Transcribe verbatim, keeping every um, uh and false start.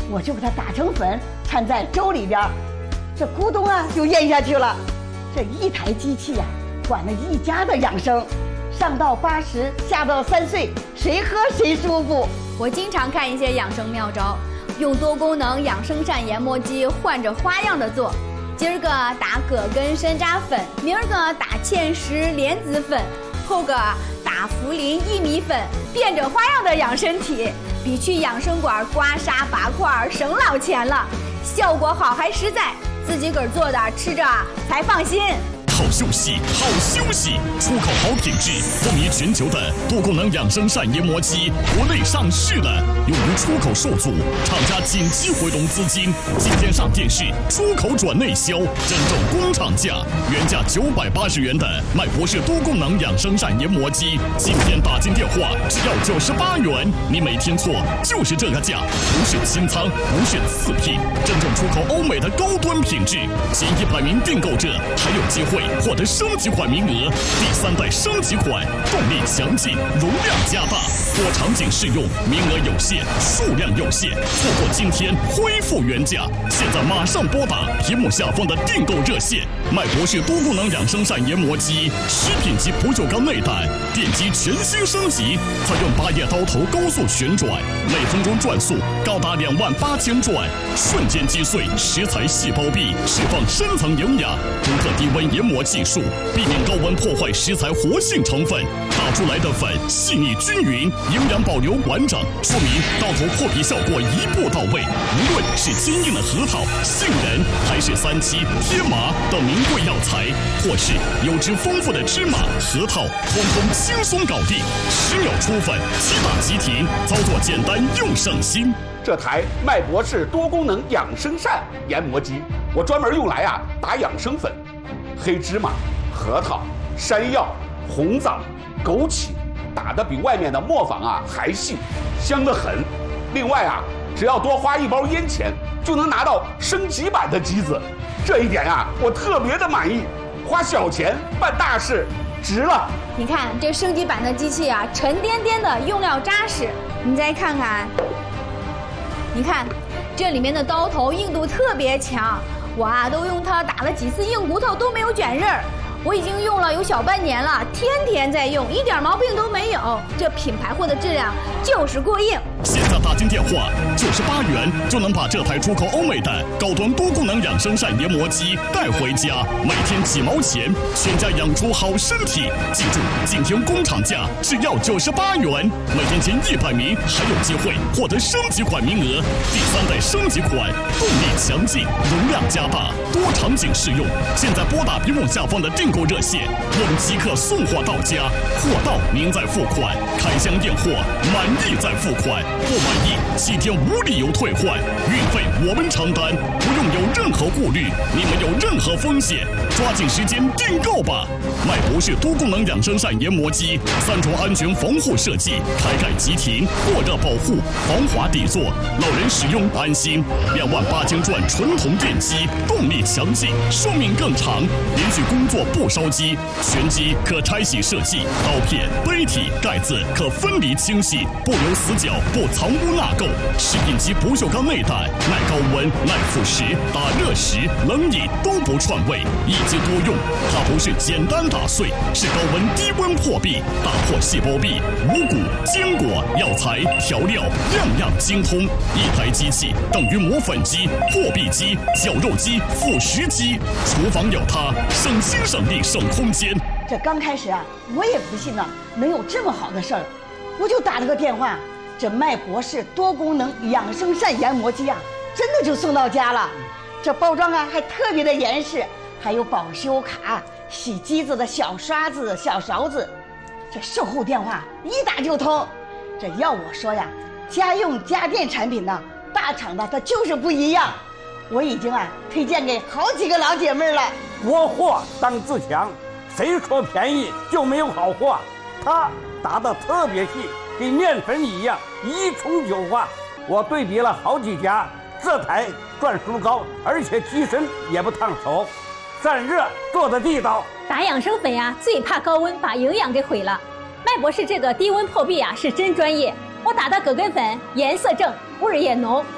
我就把它打成粉，掺在粥里边，这咕咚啊就咽下去了。这一台机器呀、啊，管了一家的养生，上到八十，下到三岁，谁喝谁舒服。 我经常看一些养生妙招，用多功能养生膳研磨机换着花样的做。今儿个打葛根山楂粉，明儿个打芡实莲子粉，后个打茯苓薏米粉，变着花样的养身体，比去养生馆刮痧拔块省老钱了，效果好还实在，自己个儿做的吃着才放心。 好休息，好休息！出口好品质，风靡全球的多功能养生膳研磨机，国内上市了，由于出口受阻，厂家紧急回笼资金，今天上电视，出口转内销，真正工厂价，原价九百八十元的麦博士多功能养生膳研磨机，今天打进电话只要九十八元，你没听错，就是这个价，不是清仓，不是次品，真正出口欧美的高端品质，前一百名订购者还有机会获得升级款名额，第三代升级款，动力强劲，容量加大，多场景适用，名额有限，数量有限，错过今天恢复原价。现在马上拨打屏幕下方的订购热线，麦博士多功能养生膳研磨机，食品级不锈钢内胆，电机全新升级，采用八叶刀头高速旋转，每分钟转速高达两万八千转，瞬间击碎食材细胞壁，释放深层营养，独特低温研磨技术，避免高温破坏食材活性成分，打出来的粉细腻均匀，营养保留完整，说明刀头破皮效果一步到位。无论是坚硬的核桃、杏仁，还是三七、天麻等名贵药材，或是油脂丰富的芝麻、核桃，通通轻松搞定，十秒出粉，即打即停，操作简单又省心。 这台麦博士多功能养生膳研磨机，我专门用来啊打养生粉。黑芝麻、核桃、山药、红枣、枸杞，打得比外面的磨坊啊还细，香得很。另外啊，只要多花一包烟钱，就能拿到升级版的机子，这一点啊，我特别的满意。花小钱办大事，值了。 你看这升级版的机器啊，沉甸甸的，用料扎实。你再看看，你看这里面的刀头硬度特别强。我啊，都用它打了几次硬骨头都没有卷刃儿，我已经用了有小半年了，天天在用，一点毛病都没有。这品牌货的质量就是过硬。 现在打进电话，九十八元就能把这台出口欧美的高端多功能养生膳研磨机带回家，每天几毛钱，全家养出好身体。记住，今天工厂价只要九十八元，每天前一百名还有机会获得升级款名额。第三代升级款，动力强劲，容量加大，多场景适用。现在拨打屏幕下方的订购热线，我们即刻送货到家，货到您再付款，开箱验货，满意再付款。不满意，七天无理由退换，运费我们承担，不用有任何顾虑，你没有任何风险，抓紧时间订购吧！麦博士多功能养生膳研磨机，三重安全防护设计，开盖即停，过热保护，防滑底座，老人使用安心。两万八千转纯铜电机，动力强劲，寿命更长，连续工作不烧机，全机可拆洗设计，刀片、杯体、盖子可分离清洗，不留死角。不藏污纳垢，食品级不锈钢内胆，耐高温、耐腐蚀，打热食、冷饮都不串味，一机多用。它不是简单打碎，是高温低温破壁，打破细胞壁，五谷、坚果、药材、调料，样样精通。一台机器等于磨粉机、破壁机、绞肉机、腐蚀机，厨房有它，省心省力省空间。 这刚开始啊，我也不信呢，能有这么好的事儿，我就打了个电话。这麦博士多功能养生膳研磨机啊，真的就送到家了。这包装啊还特别的严实，还有保修卡、洗机子的小刷子、小勺子。这售后电话一打就通。这要我说呀，家用家电产品呢，大厂的它就是不一样。我已经啊推荐给好几个老姐妹了。 国货当自强，谁说便宜就没有好货？它打得特别细，跟面粉一样，一冲就化。我对比了好几家，这台转速高，而且机身也不烫手，散热做的地道。 打养生粉呀，最怕高温把营养给毁了。麦博士这个低温破壁啊，是真专业。我打的葛根粉颜色正，味儿也浓。